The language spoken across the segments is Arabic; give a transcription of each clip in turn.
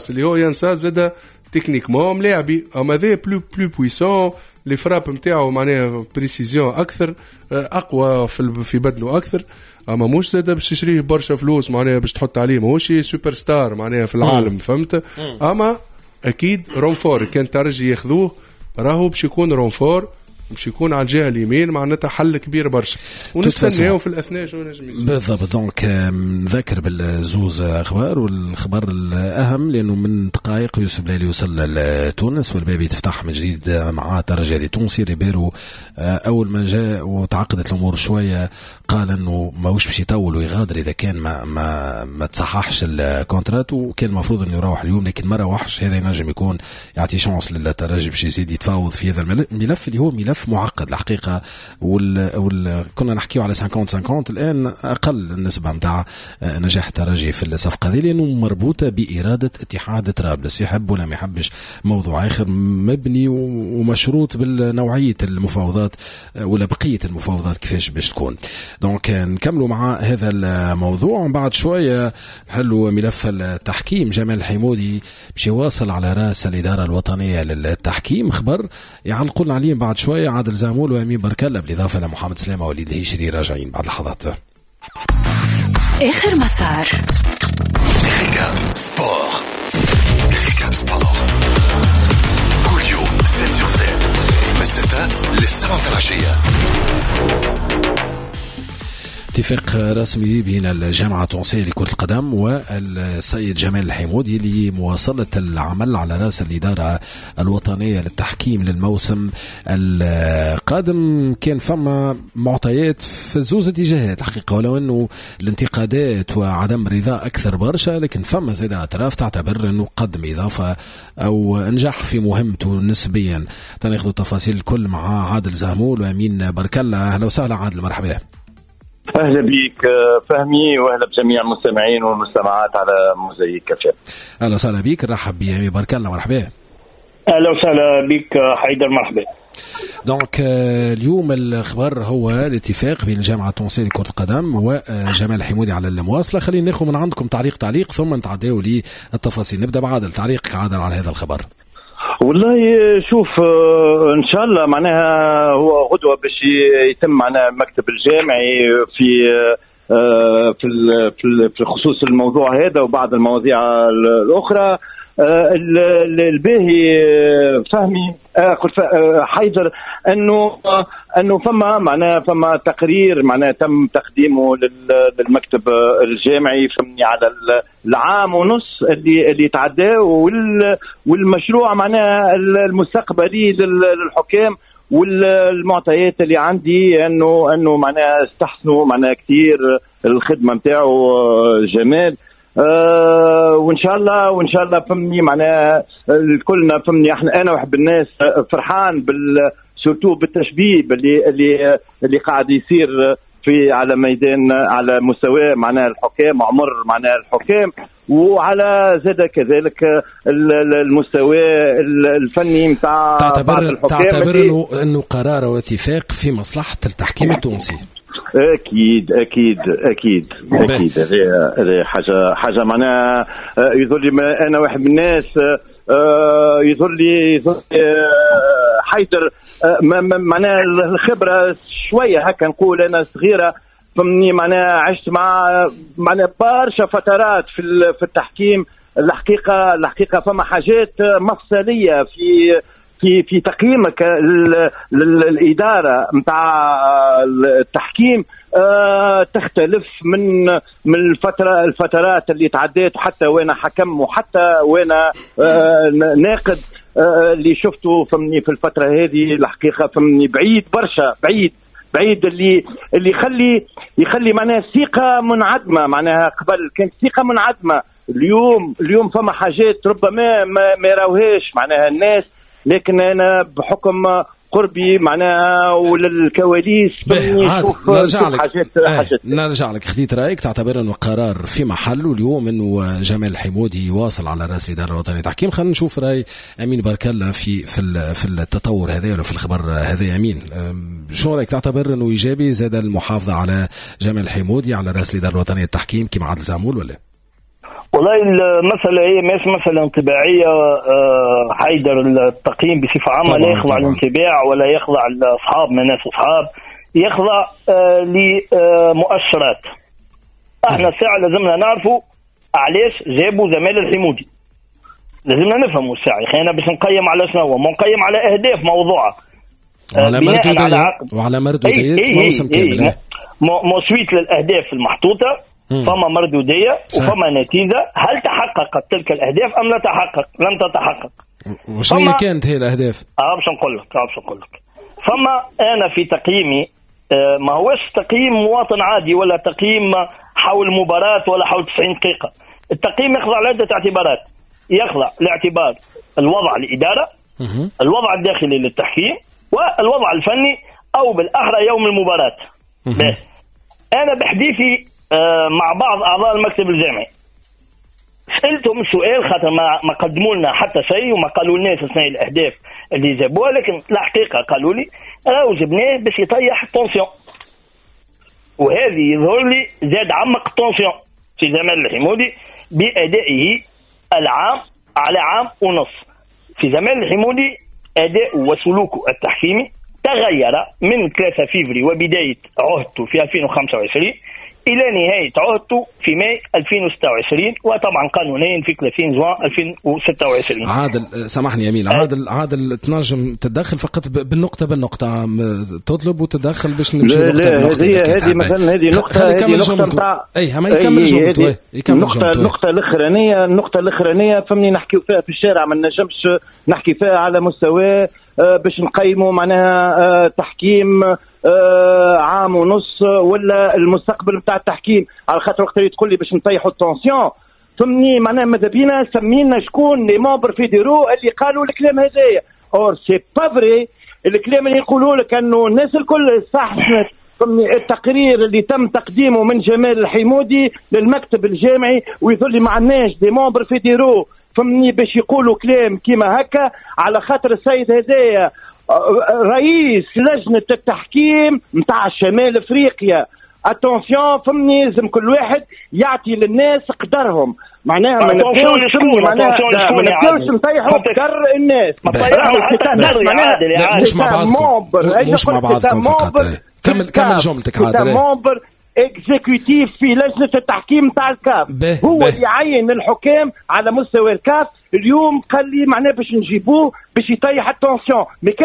اللي هو ينسى زاد تكنيكمون ملاعبي اما ذا بلو بويسون لي فراب نتاعو معناها بريسيزيون اكثر اقوى في بدنه اكثر اما مش زاد باش تشريه برشا فلوس معناها باش تحط عليه ماهوش سوبر ستار معناها في العالم فهمت اما اكيد رونفور كان ترجي ياخذوه راهو باش يكون رونفور باش يكون على الجهه اليمين معناتها حل كبير برشا ونستناو في الاثناء شنو نجم يصير بالضبط. دونك نذكر بالزوز اخبار والخبر الاهم لانه من دقائق يوسف بلالي وصل لتونس والباب يتفتح من جديد مع ترجي تونسي ريبيرو اول ما جاء وتعقدت الامور شويه قال انه ماهوش باش يطول ويغادر اذا كان ما تصححش الكونترات وكان المفروض انه يروح اليوم لكن ما روحش. هذا ينجم يكون يعطي شانس للترجي باش يزيد يتفاوض في هذا الملف اللي هو ملف معقد الحقيقة كنا نحكيه على 50-50 الآن أقل النسبة متاع نجاح الترجي في الصفقة هذه لأنه مربوطة بإرادة اتحاد طرابلس يحب ولا ما يحبش موضوع آخر مبني ومشروط بالنوعية المفاوضات ولا بقية المفاوضات كيفاش باش تكون. دونك نكملوا مع هذا الموضوع بعد شوية نحلوا ملف التحكيم. جمال الحمودي باش يواصل على رأس الإدارة الوطنية للتحكيم خبر يعلقون عليه بعد شوية عادل زامول وأمين بركلة بالإضافة لمحمد سلامة وليد الهيشري راجعين بعد لحظات. آخر مسار ريكاب سبور كل يوم 7/7 من 6 ل7 العشية. اتفاق رسمي بين الجامعة التونسية لكرة القدم والسيد جمال الحمودي لمواصلة العمل على رأس الإدارة الوطنية للتحكيم للموسم القادم. كان فما معطيات في زوز اتجاهات الحقيقة ولو أنه الانتقادات وعدم الرضا أكثر برشا لكن فما زيادة أطراف تعتبر أنه قدم إضافة أو نجح في مهمته نسبيا. تناخذ التفاصيل الكل مع عادل زامول وأمين بركلة. أهلا وسهلا عادل مرحبا. أهلا بك فهمي وأهلا بجميع المستمعين والمستمعات على موزايك كافيه. أهلا وسهلا بك. نرحب بأمين بركلة مرحبا. أهلا وسهلا بك حيدر مرحبا. دونك اليوم الخبر هو الاتفاق بين الجامعة التونسية لكرة القدم وجمال الحمودي على المواصلة. خلينا ناخذ من عندكم تعليق ثم نتعداو للتفاصيل. نبدأ بعادل تعليقك عادل على هذا الخبر. والله شوف ان شاء الله معناها هو غدوه باش يتم معناها المكتب الجامعي في خصوص الموضوع هذا وبعض المواضيع الاخرى. الباهي فهمي حيدر انه فما تقرير معناها تم تقديمه للمكتب الجامعي فهمني على العام ونص اللي تعداه والمشروع معناها المستقبلي للحكام والمعطيات اللي عندي انه معناها استحسنوا معناها كثير الخدمه نتاعو جمال. وان شاء الله فهمني معناها كلنا فهمني انا وحب الناس فرحان سورتو بالتشبيب اللي قاعد يصير في على ميدان على مستوى معناها الحكام عمر معناها الحكام وعلى زاد كذلك المستوى الفني نتاع تعتبر انه قرار واتفاق في مصلحة التحكيم التونسي. اكيد هذه حاجه معناها يظل انا واحد من الناس يظل حيدر معناها الخبره شويه هكا نقول انا صغيره فمني معناها عشت معناها برشا فترات في التحكيم. الحقيقه فما حاجات مفصليه في تقييمك الإدارة متاع التحكيم تختلف من الفترات اللي تعديت حتى وانا حكم وحتى وانا ناقد اللي شفته فمني في الفترة هذه. الحقيقة فمني بعيد برشا بعيد اللي يخلي معناها ثقة منعدمة. معناها قبل كانت ثقة منعدمة. اليوم فما حاجات ربما ما يراوهاش معناها الناس لكن أنا بحكم قربي معناها وللكواليس نرجع لك خذيت رأيك تعتبر أنه قرار في محله اليوم أنه جمال الحمودي يواصل على رأس الإدارة الوطنية للتحكيم. خلينا نشوف رأي أمين بركلة في التطور هذا ولا في الخبر هذا. أمين شو رأيك تعتبر أنه إيجابي زاد المحافظة على جمال الحمودي على رأس الإدارة الوطنية للتحكيم كما عادل زامول ولا؟ والله المسألة هي مسألة انطباعية. حيدر التقييم بصفة عامة لا يخضع للانطباع ولا يخضع لأصحاب من ناس أصحاب، يخضع لمؤشرات. احنا الساعة لازمنا نعرفوا علاش جابوا زمال الحمودي، لازمنا نفهموا الساعة. أنا باش نقيم على شنو؟ ما نقيم على أهداف موضوعة وعلى مردودية وعلى مردودية موسم كامل. موسويت للأهداف المحطوطة، فما مردودية وفما نتيجة. هل تحققت تلك الأهداف أم لا تحقق؟ لم تتحقق. وش هي كانت هي الأهداف؟ باش نقول لك فما أنا في تقييمي ما هوش تقييم مواطن عادي ولا تقييم حول مباراة ولا حول 90 دقيقة. التقييم يخضع لعدة اعتبارات. يخضع لاعتبار الوضع الإدارة، الوضع الداخلي للتحكيم، والوضع الفني أو بالأحرى يوم المباراة. أنا بحديثي مع بعض أعضاء المكتب الجامعي سألتهم سؤال، خاطر ما قدموا لنا حتى شيء وما قالوا لنا أثناء الأهداف اللي جابوها، لكن الحقيقة قالوا لي راهو جبناه باش يطيح التونسيون، وهذه يظهر لي زاد عمق التونسيون في زمال الحمودي بأدائه العام على عام ونص. في زمال الحمودي أداء وسلوكه التحكيمي تغير من 3 فيفري وبداية عهدته في 2025 إلى نهاية عهدته في ماي 2026، وطبعا قانونيا في 30 جوان 2026. عادل سامحني يمين، عادل تنجم تتدخل فقط بالنقطة تطلب وتدخل باش نمشي نقطة بنقطة. هذه مثلا هذه نقطة نتاع ما يكمل جملته. النقطة الأخرانية فمني نحكيو فيها في الشارع، ما نجمش نحكي فيها على مستوى باش نقيموا معناها تحكيم عام ونص ولا المستقبل نتاع التحكيم. على خاطر وقت اللي تقول لي باش نطيحوا التونسيون ثمني معناها ماذا بينا سمينا شكون لي ممبر فيديرو اللي قالوا الكلام هذايا. اور سي با فري الكلام اللي يقولوا لك انه الناس الكل صح. التقرير اللي تم تقديمه من جمال الحمودي للمكتب الجامعي ويظل ما عندناش دي ممبر فيديرو فمني باش يقولوا كلام كيما هكا، على خاطر السيد هذايا رئيس لجنة التحكيم متاع شمال افريقيا. اتونسيون فمني لازم كل واحد يعطي للناس قدرهم، معناها ما نبداوش نطيحوا قدر الناس. مش مع بعضكم فقط. كمل جملتك عادل. اكزيكوتيف في لجنة التحكيم تاع الكاف هو اللي يعين الحكام على مستوى الكاف. اليوم قال لي معناه باش نجيبوه باش يطيح التونسيون.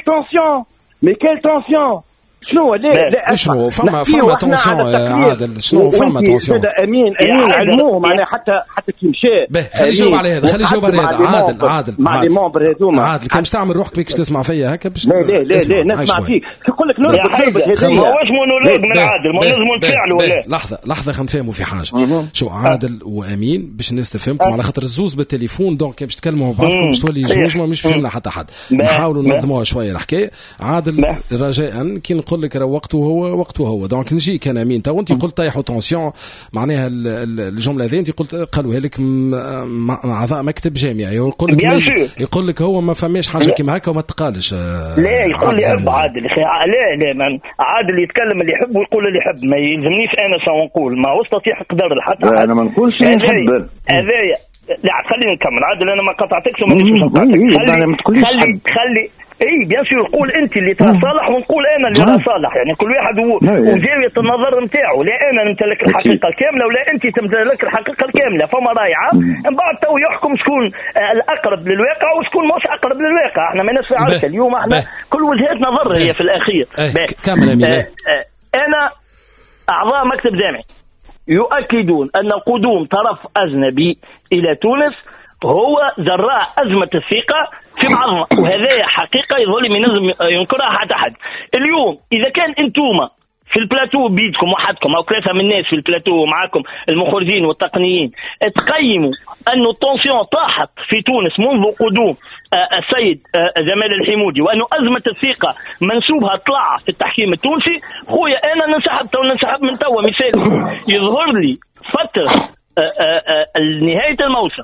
ميكيل تونسيون شنو؟ لا شنو فما تونسيون يا عادل؟ شنو فما تونسيون؟ امين علموه معناه حتى كي مشى. خلي يجاوب على هذا عادل مع لي ممبر هذوما. عادل كان باش تعمل روحك ماكش تسمع فيا هكا باش لا نسمع فيك. نقول لك ما هوش مونولوج من عادل، ما لازم نفعلوا ولا لحظه خلينا نفهموا في حاجه. شو عادل وامين باش الناس تفهمكم على خاطر الزوز بالتليفون دونك باش تتكلموا بعضكم باش تولي جوج ما مش فهمنا حتى حد. نحاولوا ننظموها شويه الحكايه. عادل رجاء كي نقول لك وقته هو دونك نجيك انا امين تو انت قلت طيحوا تونسيون معناها الجمله هذه انت قلت قالوها لك مع اعضاء مكتب جامعي يقول لك هو ما فماش حاجه كيما هكا وما تقالش. لا يقول لي اب عادل لا عادل يتكلم اللي يحب ويقول اللي يحب، ما يلزمنيش انا شنو نقول. ما هو تطيح قدر حتى انا ما نقولش نحب هذايا. لا خليني نكمل عادل، انا ما قطعتكش وما نجمش نقطعك. خلي اي بيان سور قول انت اللي ترى صالح ونقول انا اللي راه صالح، يعني كل واحد وزاويه النظر نتاعو. لا انا نمتلك الحقيقه الكامله ولا انت تمتلك الحقيقه الكامله. فما رايعه من بعد تو يحكم شكون الاقرب للواقع وشكون مش اقرب للواقع. احنا ما نسمعش اليوم، احنا كل وجهات نظر هي في الاخير. كامل امين. انا اعضاء مكتب جامعي يؤكدون ان قدوم طرف اجنبي الى تونس هو جراء ازمه الثقه في بعضنا، وهذا حقيقة يظل من لازم ينكرها حتى حد. اليوم إذا كان أنتوما في البلاتو بيدكم وحدكم أو 3 من الناس في البلاتو ومعاكم المخرجين والتقنيين تقيموا أن التونسيون طاحت في تونس منذ قدوم السيد جمال الحمودي وأنه أزمة الثقة منسوبها طلع في التحكيم التونسي، خويا أنا ننسحب من توا. مثال يظهر لي فترة نهاية الموسم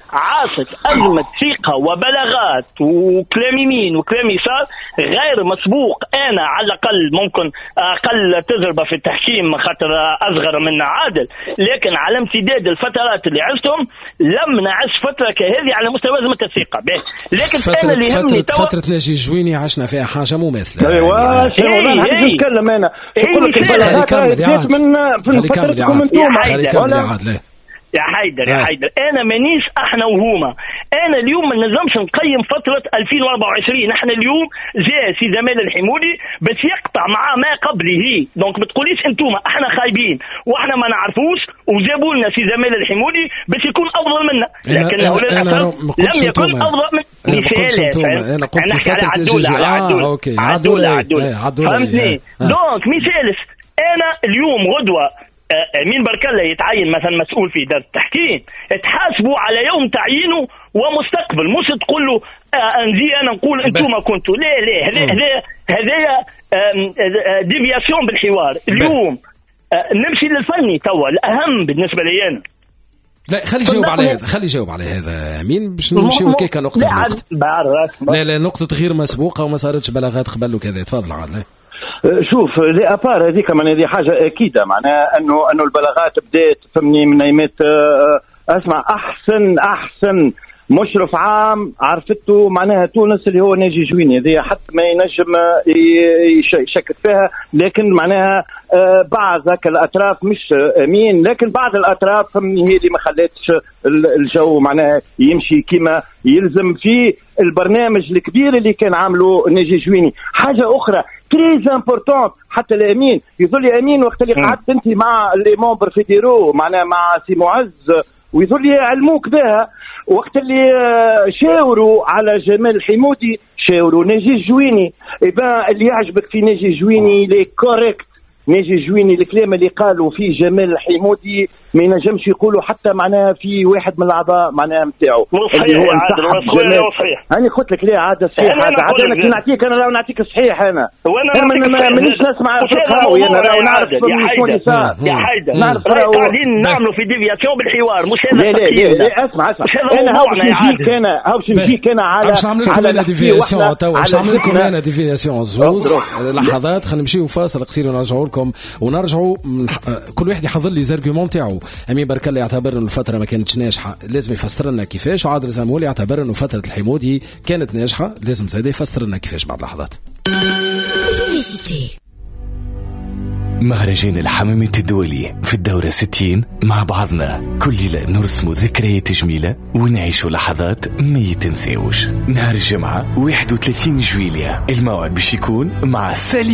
عاصت أزمة ثقة وبلاغات وكلام يمين وكلام يسار غير مسبوق. أنا على الأقل ممكن أقل تجربة في التحكيم خاطر أصغر من عادل، لكن على امتداد الفترات اللي عشتهم لم نعش فترة كهذه على مستوى أزمة الثقة. لكن أنا اللي يهمني فترة ناجي الجويني عشنا فيها حاجة مماثلة. أيوة نتكلم أنا نقول لك البلاغات جات من فترتكم أنتم يا حيدر. انا مانيش احنا وهما. انا اليوم ما نجمش نقيم فتره 2024. احنا اليوم جاء سي جمال الحمودي باش يقطع مع ما قبله، دونك ما تقوليش انتوما احنا خايبين واحنا ما نعرفوش وجابوا لنا سي جمال الحمودي باش يكون افضل منا، لكن لم يكن افضل من انا قلت على عدول فهمتني. دونك مثالس انا اليوم غدوه امين بركله يتعين مثلا مسؤول في اداره التحكيم، تحاسبوا على يوم تعيينه ومستقبل، مش تقول له انجي انا نقول انتم ما كنتوا. لا هذا ديفياسيون بالحوار. اليوم نمشي للفني توا الاهم بالنسبه لي انا. لا خلي يجاوب على هذا امين باش نمشيو كيكا نقطه لا نقطه غير مسبوقه وما صارتش بلاغات قبل وكذا. تفضل عاد. شوف لأبار هذيك من هذه حاجة أكيدة، معناها أنه البلاغات بدأت فمني من أيمات أسمع أحسن مشرف عام عرفته معناها تونس اللي هو ناجي جويني. هذه حتى ما ينجم يشكك فيها، لكن معناها بعض ذاك الأطراف مش أمين، لكن بعض الأطراف فمني هي اللي ما خلتش الجو معناها يمشي كما يلزم في البرنامج الكبير اللي كان عامله ناجي جويني. حاجة أخرى تريز امبورطون حتى الامين يظل امين وقت اللي قعدت انت مع لي ممبر فيديرو معناها مع سي معز ويظل يعلموك بها وقت اللي شاوروا على جمال الحمودي شاوروا ناجي الجويني. يبقى اللي يعجبك في ناجي الجويني لي كوريكت. ناجي الجويني الكلام اللي قالوا فيه جمال الحمودي ما ينجمش يقولوا حتى معناها في واحد من الاعضاء معناها نتاعو اللي هو صحيح. انا قلت لك ليه عاد صحيح عاد انا نعطيك انا لو نعطيك صحيح انا مانيش نسمع فقهاوي انا لو نعرف شنو صار يا حيدر نعرف قاعدين نعملوا في ديفياسيون بالحوار مش هذا التقييم. لا اسمع انا هاوش نجيك انا على باش نعمل لكم انا ديفياسيون توا باش نعمل لكم انا ديفياسيون زوز لحظات. خلينا نمشيو فاصل قصير ونرجعوا لكم ونرجعوا كل واحد يحضر لي زارغيومون تاعو. امين بركله يعتبر انه الفتره ما كانتش ناجحه لازم يفسر لنا كيفاش، وعادل زامول يعتبر انه فتره الحمودي كانت ناجحه لازم زاد يفسر لنا كيفاش بعد لحظات. مهرجان الحمامة الدولي في الدورة 60 مع بعضنا كل ليلة نرسم ذكريات جميلة ونعيش لحظات ما يتنسيوش. نهار الجمعة 31 جويلية الموعد باش يكون مع سالي